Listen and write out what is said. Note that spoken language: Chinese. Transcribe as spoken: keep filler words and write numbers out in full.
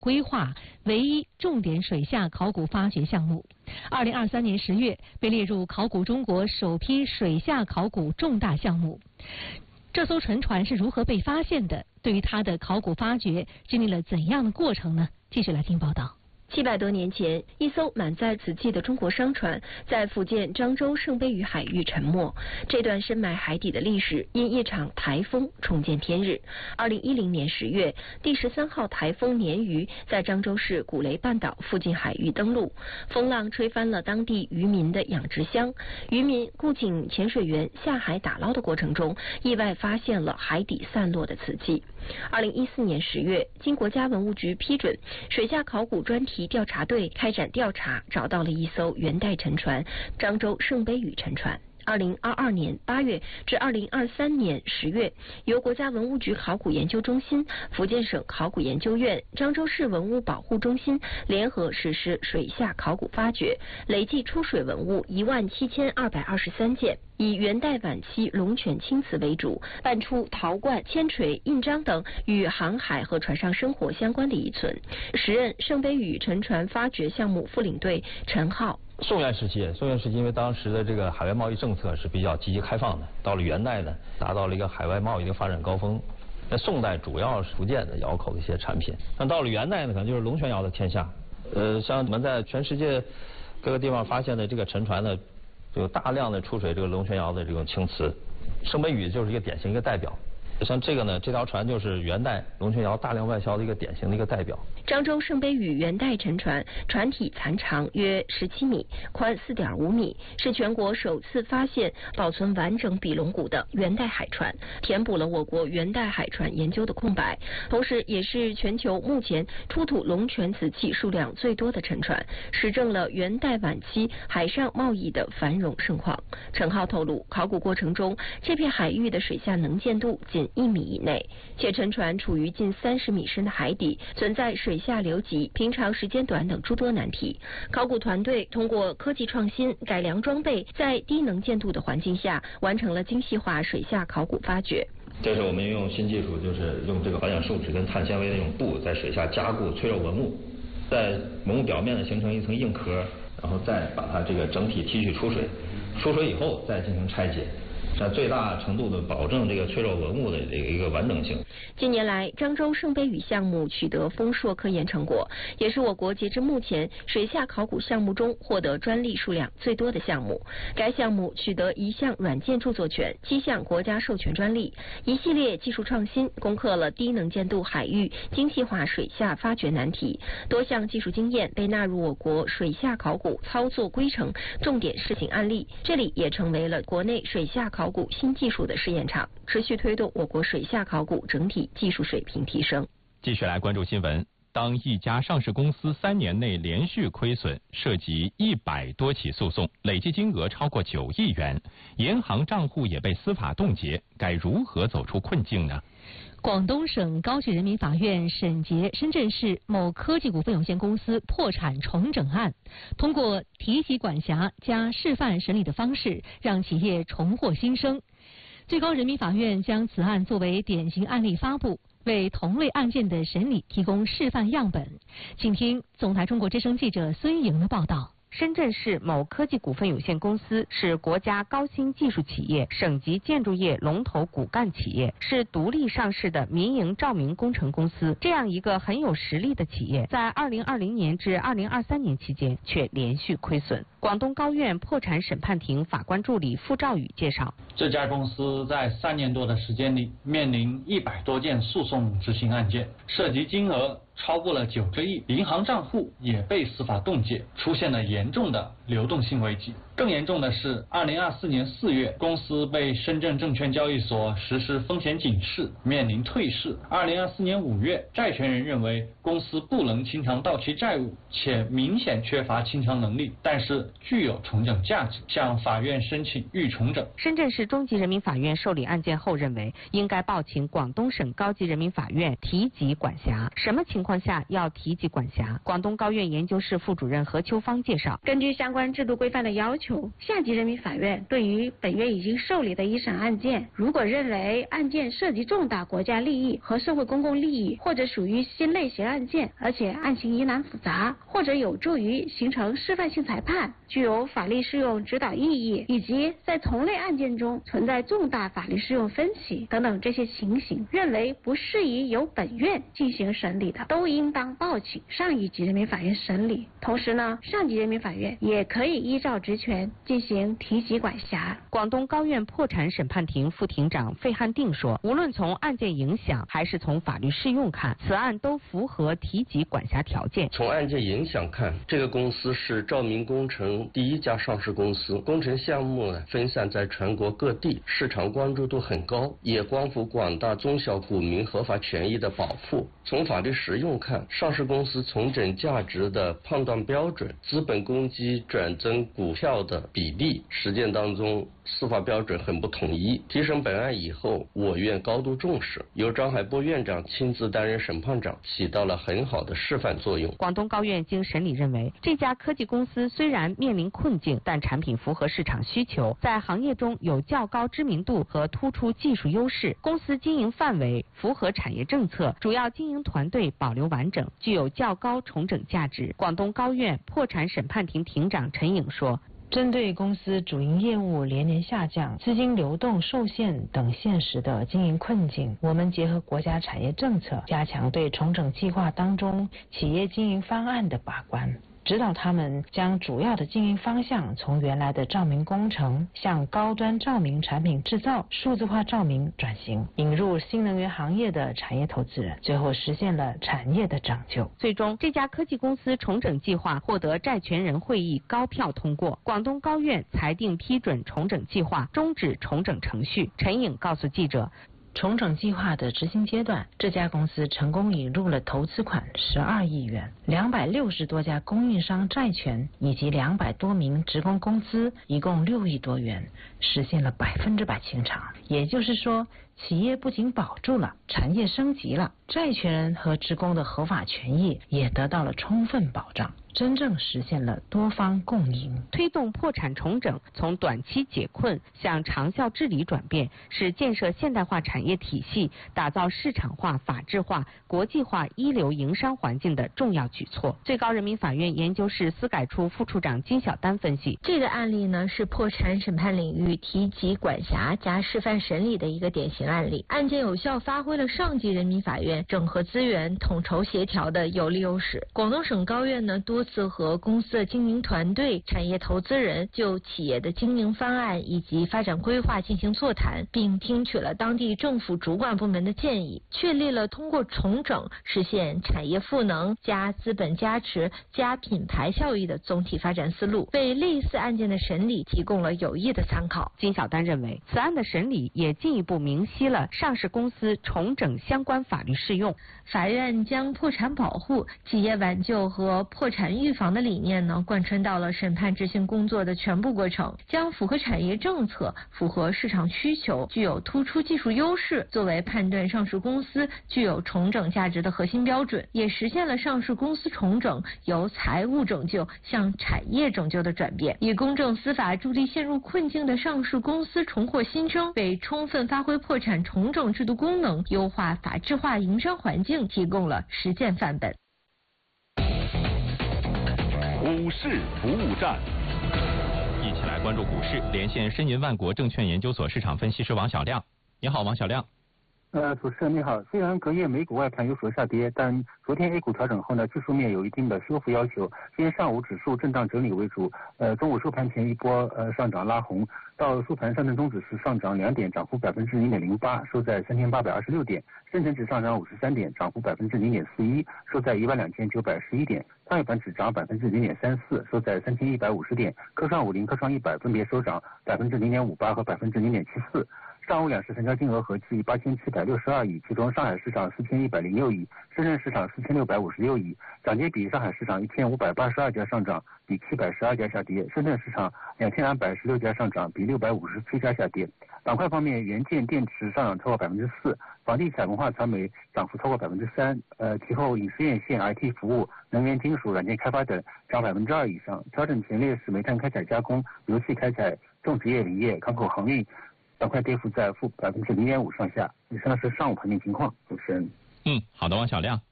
规划唯一重点水下考古发掘项目。二零二三年十月被列入考古中国首批水下考古重大项目。这艘沉船是如何被发现的？对于它的考古发掘经历了怎样的过程呢？继续来听报道。 七百多年前，一艘满载瓷器的中国商船在福建漳州圣杯屿海域沉没。这段深埋海底的历史因一场台风重见天日。二零一零年十月，第十三号台风鲶鱼在漳州市古雷半岛附近海域登陆，风浪吹翻了当地渔民的养殖箱。渔民雇请潜水员下海打捞的过程中，意外发现了海底散落的瓷器。二零一四年十月，经国家文物局批准，水下考古专题调查队开展调查，找到了一艘元代沉船——漳州圣杯屿沉船。二零二二年八月至二零二三年十月，由国家文物局考古研究中心、福建省考古研究院、漳州市文物保护中心联合实施水下考古发掘，累计出水文物一万七千二百二十三件，以元代晚期龙泉青瓷为主，搬出陶罐、铅锤、印章等与航海和船上生活相关的遗存。时任圣杯屿沉船发掘项目副领队陈浩。 宋元时期，宋元时期因为当时的这个海外贸易政策是比较积极开放的，到了元代呢，达到了一个海外贸易的发展高峰。那宋代主要是福建的窑口的一些产品，那到了元代呢，可能就是龙泉窑的天下。呃，像我们在全世界各个地方发现的这个沉船呢，有大量的出水这个龙泉窑的这种青瓷，圣杯屿就是一个典型一个代表。像这个呢，这条船就是元代龙泉窑大量外销的一个典型的一个代表。 漳州圣杯屿元代沉船，船体残长约十七米，宽四点五米，是全国首次发现保存完整比龙骨的元代海船，填补了我国元代海船研究的空白，同时也是全球目前出土龙泉瓷器数量最多的沉船，实证了元代晚期海上贸易的繁荣盛况。陈浩透露，考古过程中，这片海域的水下能见度仅一米以内，且沉船处于近三十米深的海底，存在水下流急、平常时间短等诸多难题。考古团队通过科技创新、改良装备，在低能见度的环境下，完成了精细化水下考古发掘。 这是我们用新技术，就是用这个保险树脂跟碳纤维的这种布，在水下加固脆弱文物，在文物表面呢形成一层硬壳，然后再把它这个整体提取出水，出水以后再进行拆解。在最大程度的保证这个脆弱文物的这个一个完整性。 近年来，漳州圣杯屿项目取得丰硕科研成果，也是我国截至目前水下考古项目中获得专利数量最多的项目。该项目取得一项软件著作权、七项国家授权专利，一系列技术创新攻克了低能见度海域精细化水下发掘难题，多项技术经验被纳入我国水下考古操作规程重点试行案例。这里也成为了国内水下考古新技术的试验场，持续推动我国水下考古整体技术水平提升。 继续来关注新闻。当一家上市公司三年内连续亏损，涉及一百多起诉讼，累计金额超过九亿元，银行账户也被司法冻结，该如何走出困境呢？ 广东省高级人民法院审结深圳市某科技股份有限公司破产重整案，通过提级管辖加示范审理的方式，让企业重获新生。最高人民法院将此案作为典型案例发布，为同类案件的审理提供示范样本。请听总台中国之声记者孙莹的报道。 深圳市某科技股份有限公司是国家高新技术企业、省级建筑业龙头骨干企业，是独立上市的民营照明工程公司。这样一个很有实力的企业，在二零二零年至二零二三年期间却连续亏损。广东高院破产审判庭法官助理傅兆宇介绍， 这家公司在三年多的时间里，面临一百多件诉讼执行案件，涉及金额超过了九个亿，银行账户也被司法冻结，出现了严重的流动性危机。更严重的是，二零二四年四月，公司被深圳证券交易所实施风险警示，面临退市。二零二四年五月，债权人认为公司不能清偿到期债务，且明显缺乏清偿能力，但是具有重整价值，向法院申请预重整。 深圳市中级人民法院受理案件后认为，应该报请广东省高级人民法院提级管辖。什么情情况下要提及管辖。广东高院研究室副主任何秋芳介绍， 根据相关制度规范的要求，下级人民法院对于本院已经受理的一审案件，如果认为案件涉及重大国家利益和社会公共利益，或者属于新类型案件，而且案情疑难复杂，或者有助于形成示范性裁判，具有法律适用指导意义，以及在同类案件中存在重大法律适用分歧等等这些情形，认为不适宜由本院进行审理的，都应当报请上一级人民法院审理。同时呢，上级人民法院也可以依照职权进行提及管辖。 广东高院破产审判庭副庭长费汉定说，无论从案件影响还是从法律适用看，此案都符合提及管辖条件。 从案件影响看，这个公司是照明工程第一家上市公司，工程项目呢分散在全国各地，市场关注度很高，也关乎广大中小股民合法权益的保护。从法律实用看，上市公司重整价值的判断标准、资本公积转增股票的比例，实践当中司法标准很不统一。提审本案以后，我院高度重视，由张海波院长亲自担任审判长，起到了很好的示范作用。 广东高院经审理认为，这家科技公司虽然面临困境，但产品符合市场需求，在行业中有较高知名度和突出技术优势，公司经营范围符合产业政策，主要经营团队保留完整，具有较高重整价值。广东高院破产审判庭庭长陈颖说， 针对公司主营业务连年下降、资金流动受限等现实的经营困境，我们结合国家产业政策，加强对重整计划当中企业经营方案的把关，指导他们将主要的经营方向从原来的照明工程向高端照明产品制造、数字化照明转型，引入新能源行业的产业投资人，最后实现了产业的拯救。 最终，这家科技公司重整计划获得债权人会议高票通过，广东高院裁定批准重整计划，终止重整程序。陈颖告诉记者， 重整计划的执行阶段，这家公司成功引入了投资款十二亿元、两百六十多家供应商债权以及两百多名职工工资，一共六亿多元，实现了百分之百清偿。也就是说，企业不仅保住了，产业升级了，债权人和职工的合法权益也得到了充分保障，真正实现了多方共赢。 推动破产重整从短期解困向长效治理转变，是建设现代化产业体系、打造市场化、法治化、国际化一流营商环境的重要举措。最高人民法院研究室司改处副处长金小丹分析， 这个案例呢是破产审判领域提及管辖加示范审理的一个典型案例，案件有效发挥了上级人民法院整合资源、统筹协调的有利优势。广东省高院呢多次和公司的经营团队、产业投资人就企业的经营方案以及发展规划进行座谈，并听取了当地政府主管部门的建议，确立了通过重整实现产业赋能加资本加持加品牌效益的总体发展思路，为类似案件的审理提供了有益的参考。 金小丹认为，此案的审理也进一步明晰了上市公司重整相关法律适用。 法院将破产保护、企业挽救和破产预防的理念呢，贯穿到了审判执行工作的全部过程，将符合产业政策、符合市场需求、具有突出技术优势作为判断上市公司具有重整价值的核心标准，也实现了上市公司重整由财务拯救向产业拯救的转变，以公正司法助力陷入困境的上市公司重获新生，为充分发挥破产重整制度功能、优化法治化营商环境提供了实践范本。 股市服务站， 一起来关注股市，连线申银万国证券研究所市场分析师王小亮。你好，王小亮。 呃，主持人你好。虽然隔夜美股外盘有所下跌，但昨天 A 股调整后呢，技术面有一定的修复要求。今天上午指数震荡整理为主，呃，中午收盘前一波呃上涨拉红，到收盘上证综指数上涨两点，涨幅百分之零点零八，收在三千八百二十六点；深成指上涨五十三点，涨幅百分之零点四一，收在一万两千九百十一点；创业板指涨百分之零点三四，收在三千一百五十点；科创五零、科创一百分别收涨百分之零点五八和百分之零点七四。 上午两市成交金额合计八千七百六十二亿，其中上海市场四千一百零六亿，深圳市场四千六百五十六亿。涨跌比：上海市场一千五百八十二家上涨，比七百十二家下跌；深圳市场两千两百十六家上涨，比六百五十七家下跌。板块方面，元件、电池上涨超过百分之四，房地产、文化传媒涨幅超过百分之三。呃，其后影视院线、I T 服务、能源、金属、软件开发等涨百分之二以上。调整前列是煤炭开采加工、油气开采、种植业林业、港口航运板块跌幅在负百分之零点五上下。以上是上午盘面情况，主持人。 嗯，好的，王小亮。